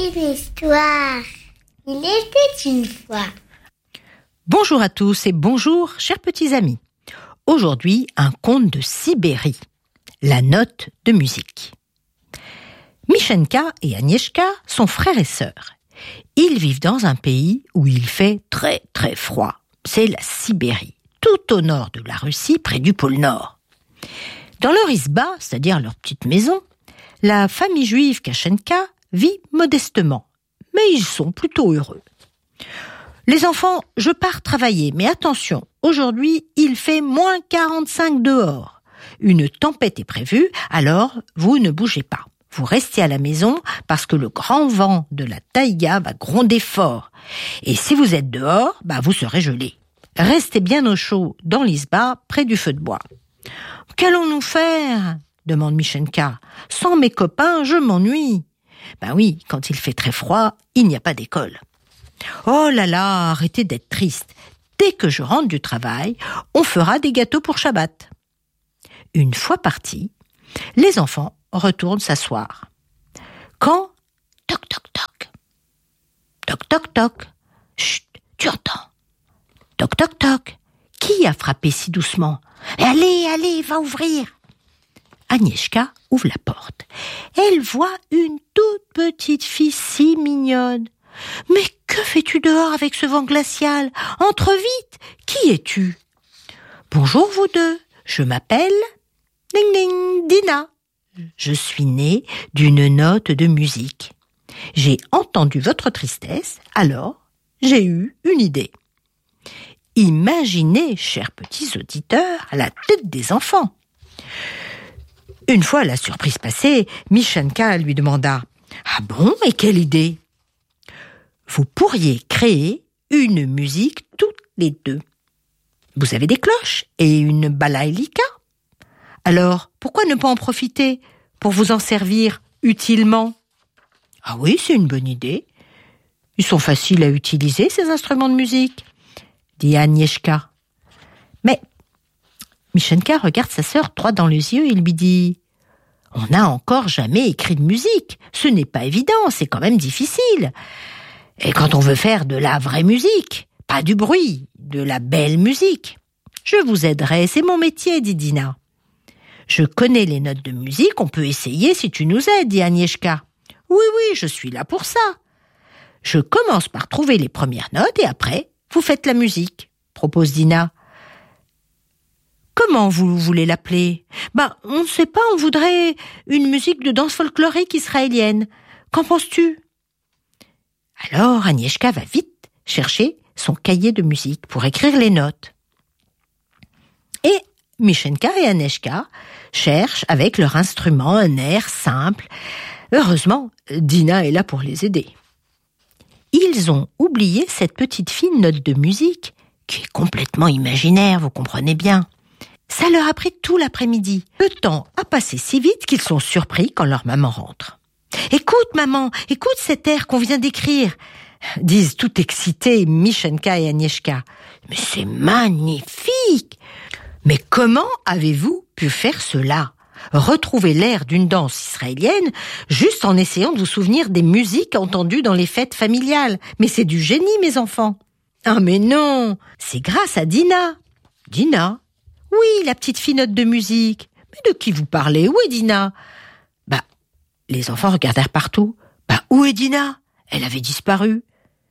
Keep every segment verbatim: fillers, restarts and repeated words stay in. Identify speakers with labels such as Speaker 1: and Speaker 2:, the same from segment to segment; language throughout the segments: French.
Speaker 1: une histoire. Il était une fois.
Speaker 2: Bonjour à tous et bonjour, chers petits amis. Aujourd'hui, un conte de Sibérie, la note de musique. Mishenka et Agnieszka sont frères et sœurs. Ils vivent dans un pays où il fait très très froid. C'est la Sibérie, tout au nord de la Russie, près du pôle Nord. Dans leur isba, c'est-à-dire leur petite maison, la famille juive Kachenka vit modestement, mais ils sont plutôt heureux. Les enfants, je pars travailler, mais attention, aujourd'hui, il fait moins quarante-cinq dehors. Une tempête est prévue, alors vous ne bougez pas. Vous restez à la maison parce que le grand vent de la taïga va gronder fort. Et si vous êtes dehors, bah vous serez gelés. Restez bien au chaud dans l'isba, près du feu de bois. « Qu'allons-nous faire ?» demande Mishenka. « Sans mes copains, je m'ennuie. » Ben oui, quand il fait très froid, il n'y a pas d'école. « Oh là là, arrêtez d'être triste. Dès que je rentre du travail, on fera des gâteaux pour Shabbat. » Une fois partis, les enfants retournent s'asseoir. Quand toc toc toc, toc toc toc, chut, tu entends? Toc toc toc, qui a frappé si doucement? Allez, allez, va ouvrir. Agnieszka ouvre la porte. Elle voit une toute petite fille si mignonne. Mais que fais-tu dehors avec ce vent glacial? Entre vite, qui es-tu? Bonjour vous deux, je m'appelle ding ding Dina. Je suis née d'une note de musique. J'ai entendu votre tristesse, alors j'ai eu une idée. Imaginez, chers petits auditeurs, la tête des enfants. Une fois la surprise passée, Mishenka lui demanda « Ah bon, et quelle idée ?» Vous pourriez créer une musique toutes les deux. Vous avez des cloches et une balaïlika. Alors, pourquoi ne pas en profiter pour vous en servir utilement? Ah oui, c'est une bonne idée. Ils sont faciles à utiliser, ces instruments de musique, dit Agnieszka. Mais Mishenka regarde sa sœur droit dans les yeux et lui dit « On n'a encore jamais écrit de musique. Ce n'est pas évident, c'est quand même difficile. Et quand on veut faire de la vraie musique, pas du bruit, de la belle musique. Je vous aiderai, c'est mon métier, dit Dina. Je connais les notes de musique, on peut essayer si tu nous aides, dit Agnieszka. Oui, oui, je suis là pour ça. Je commence par trouver les premières notes et après, vous faites la musique, propose Dina. Comment vous voulez l'appeler? Ben, on ne sait pas, on voudrait une musique de danse folklorique israélienne. Qu'en penses-tu? Alors Agnieszka va vite chercher son cahier de musique pour écrire les notes. Et Mishenka et Agnieszka cherchent avec leur instrument un air simple. Heureusement, Dina est là pour les aider. Ils ont oublié cette petite fine note de musique qui est complètement imaginaire, vous comprenez bien. Ça leur a pris tout l'après-midi. Le temps a passé si vite qu'ils sont surpris quand leur maman rentre. « Écoute, maman, écoute cet air qu'on vient d'écrire !» disent tout excités Mishenka et Agnieszka. « Mais c'est magnifique !»« Mais comment avez-vous pu faire cela ? Retrouver l'air d'une danse israélienne juste en essayant de vous souvenir des musiques entendues dans les fêtes familiales. Mais c'est du génie, mes enfants !»« Ah mais non, c'est grâce à Dina !»« Dina ? Oui, la petite fille note de musique. Mais de qui vous parlez? Où est Dina ?» Bah, les enfants regardèrent partout. Bah, où est Dina? Elle avait disparu.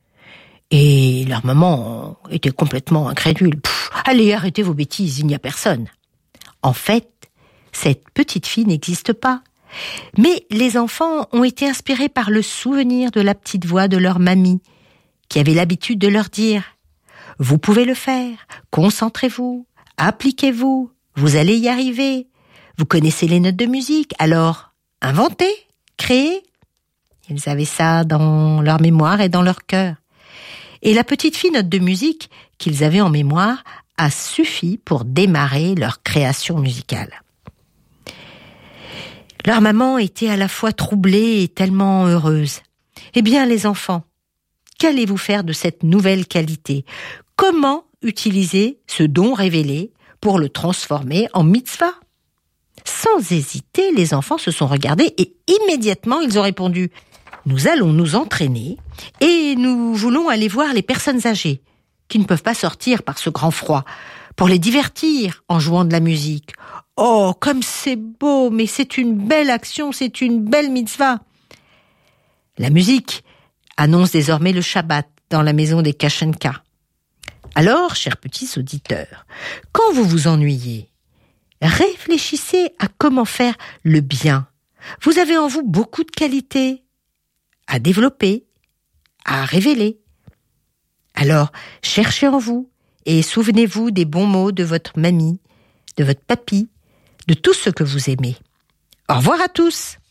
Speaker 2: Et leur maman était complètement incrédule. Pff, allez, arrêtez vos bêtises, il n'y a personne. En fait, cette petite fille n'existe pas. Mais les enfants ont été inspirés par le souvenir de la petite voix de leur mamie, qui avait l'habitude de leur dire « Vous pouvez le faire, concentrez-vous, appliquez-vous, vous allez y arriver. Vous connaissez les notes de musique, alors inventez, créez. » Ils avaient ça dans leur mémoire et dans leur cœur. Et la petite fille note de musique qu'ils avaient en mémoire a suffi pour démarrer leur création musicale. Leur maman était à la fois troublée et tellement heureuse. Eh bien, les enfants, qu'allez-vous faire de cette nouvelle qualité? Comment utiliser ce don révélé pour le transformer en mitzvah? Sans hésiter, les enfants se sont regardés et immédiatement ils ont répondu « nous allons nous entraîner et nous voulons aller voir les personnes âgées qui ne peuvent pas sortir par ce grand froid pour les divertir en jouant de la musique. Oh, comme c'est beau, mais c'est une belle action, c'est une belle mitzvah. La musique annonce désormais le Shabbat dans la maison des Kachenka. Alors, chers petits auditeurs, quand vous vous ennuyez, réfléchissez à comment faire le bien. Vous avez en vous beaucoup de qualités à développer, à révéler. Alors, cherchez en vous et souvenez-vous des bons mots de votre mamie, de votre papy, de tout ce que vous aimez. Au revoir à tous!